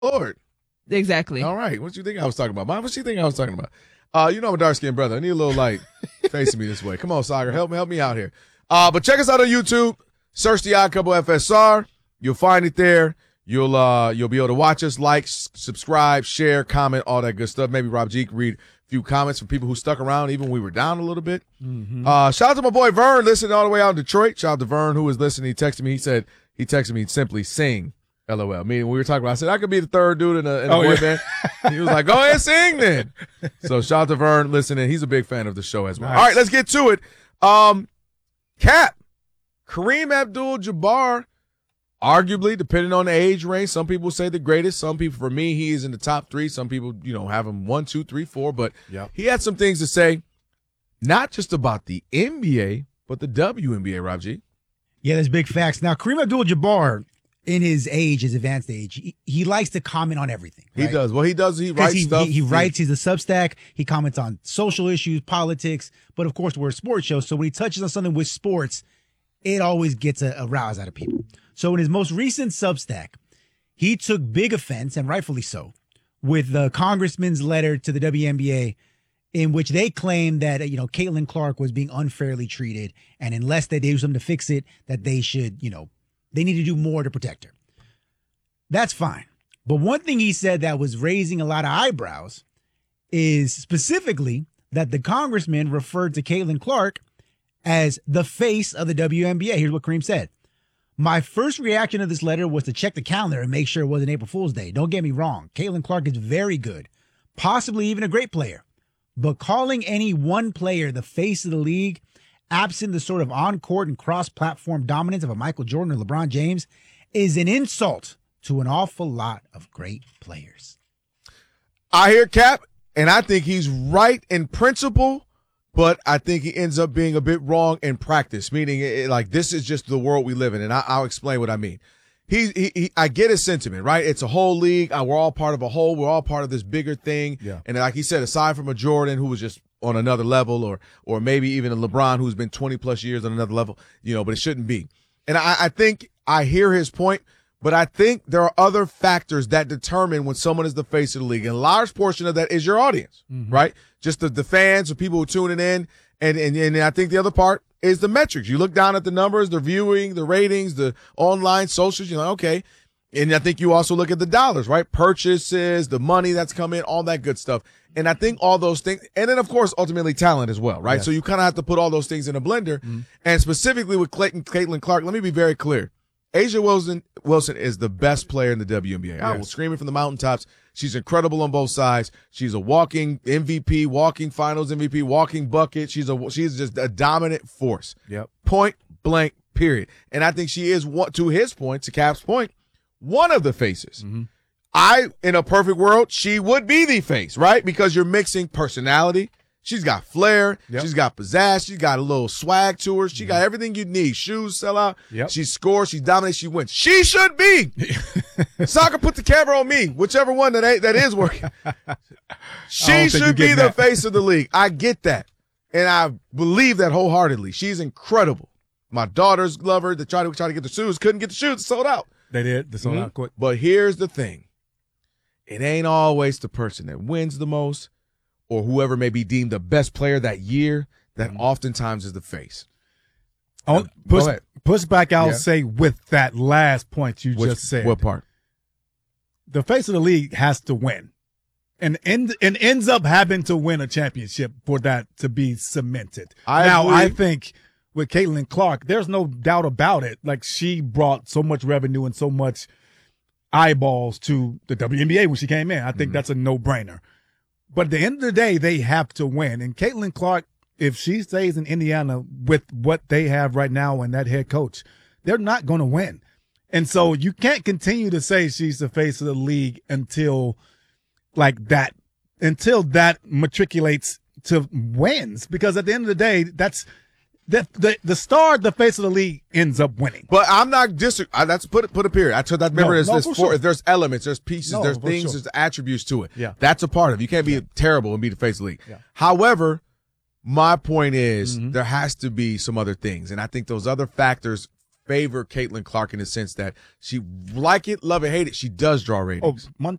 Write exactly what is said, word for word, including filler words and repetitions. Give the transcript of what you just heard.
Lord. Exactly. All right. What you think I was talking about? Mom, what you think I was talking about? Uh, you know I'm a dark-skinned brother. I need a little light facing me this way. Come on, Sagar. Help me, help me out here. Uh, but check us out on YouTube. Search The Odd Couple F S R. You'll find it there. You'll uh you'll be able to watch us, like, s- subscribe, share, comment, all that good stuff. Maybe Rob G can read a few comments from people who stuck around even when we were down a little bit. Mm-hmm. Uh, shout out to my boy Vern, listening all the way out in Detroit. Shout out to Vern, who was listening. He texted me. He said he texted me simply sing. LOL. Meaning we were talking about, I said I could be the third dude in a, in a Oh, boy yeah. band. He was like, go ahead and sing then. So shout out to Vern listening. He's a big fan of the show as well. Nice. All right, let's get to it. Um, Cap, Kareem Abdul-Jabbar, arguably, depending on the age range, some people say the greatest. Some people, for me, he is in the top three. Some people, you know, have him one, two, three, four. But Yep. he had some things to say, not just about the N B A, but the W N B A, Rob G. Yeah, there's big facts. Now, Kareem Abdul-Jabbar, in his age, his advanced age, he, he likes to comment on everything. He right? does. Well, he does. He 'Cause writes he, stuff. He, he writes. He's a Substack. He comments on social issues, politics. But of course, we're a sports show, so when he touches on something with sports, it always gets a, a rouse out of people. So in his most recent Substack, he took big offense, and rightfully so, with the congressman's letter to the W N B A, in which they claimed that you know Caitlin Clark was being unfairly treated, and unless they do something to fix it, that they should you know they need to do more to protect her. That's fine. But one thing he said that was raising a lot of eyebrows is specifically that the congressman referred to Caitlin Clark as the face of the W N B A. Here's what Kareem said. My first reaction to this letter was to check the calendar and make sure it wasn't April Fool's Day. Don't get me wrong. Caitlin Clark is very good, possibly even a great player. But calling any one player the face of the league, absent the sort of on-court and cross-platform dominance of a Michael Jordan or LeBron James, is an insult to an awful lot of great players. I hear Cap, and I think he's right in principle, but I think he ends up being a bit wrong in practice, meaning it, like this is just the world we live in, and I, I'll explain what I mean. He, he, he, I get his sentiment, right? It's a whole league. Uh, we're all part of a whole. We're all part of this bigger thing. Yeah. And like he said, aside from a Jordan who was just on another level, or or maybe even a LeBron who's been twenty plus years on another level, you know, but it shouldn't be. And I, I think I hear his point. But I think there are other factors that determine when someone is the face of the league. And a large portion of that is your audience, mm-hmm. right? Just the, the fans, the people who are tuning in. And, and, and I think the other part is the metrics. You look down at the numbers, the viewing, the ratings, the online socials, you're like, okay. And I think you also look at the dollars, right? Purchases, the money that's come in, all that good stuff. And I think all those things, and then of course, ultimately talent as well, right? Yes. So you kind of have to put all those things in a blender. Mm-hmm. And specifically with Clayton, Caitlin Clark, let me be very clear. A'ja Wilson Wilson is the best player in the W N B A. Yes. I will scream it from the mountaintops. She's incredible on both sides. She's a walking M V P, walking finals M V P, walking bucket. She's a she's just a dominant force. Yep. Point blank, period. And I think she is, one, to his point, to Cap's point, one of the faces. Mm-hmm. I, in a perfect world, she would be the face, right? Because you're mixing personality. She's got flair. Yep. She's got pizzazz. She's got a little swag to her. She mm-hmm. got everything you need. Shoes sell out. Yep. She scores. She dominates. She wins. She should be. Soccer, put the camera on me. Whichever one that ain't, that is working. She should be the that. face of the league. I get that. And I believe that wholeheartedly. She's incredible. My daughters love her. They tried to try to get the shoes. Couldn't get the shoes. It's sold out. They did. They sold mm-hmm. out quick. But here's the thing. It ain't always the person that wins the most, or whoever may be deemed the best player that year, that mm-hmm. oftentimes is the face. Oh, push, push back, I'll yeah. say, with that last point you Which, just said. What part? The face of the league has to win. And, and, and ends up having to win a championship for that to be cemented. I now, agree. I think with Caitlin Clark, there's no doubt about it. Like, she brought so much revenue and so much eyeballs to the W N B A when she came in. I think mm-hmm. that's a no-brainer. But at the end of the day, they have to win. And Caitlin Clark, if she stays in Indiana with what they have right now and that head coach, they're not going to win. And so you can't continue to say she's the face of the league until like that, until that matriculates to wins. Because at the end of the day, that's the the, the star, the face of the league ends up winning. But I'm not disagreeing. That's put put a period. I told that. Remember, no, there's, no, there's, for four, sure. there's elements, there's pieces, no, there's things, sure. there's attributes to it. Yeah, that's a part of it. You can't be yeah. terrible and be the face of the league. Yeah. However, my point is mm-hmm. there has to be some other things, and I think those other factors favor Caitlin Clark in the sense that she like it, love it, hate it. She does draw Oh, ratings. Mon-